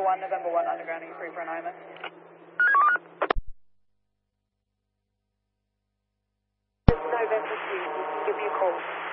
November 1, undergrounding 3 for an IMS. November 2, give me a call.